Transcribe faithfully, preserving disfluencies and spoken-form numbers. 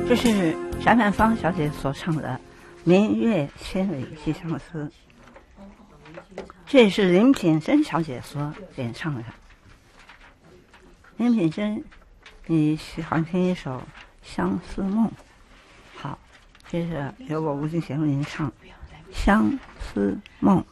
这是翟曼芳小姐所唱的《明月千里寄相思》，这也是林品珍小姐所演唱的。林品珍，你喜欢听一首《相思梦》？好，接着由我吴俊贤为您唱《相思梦》。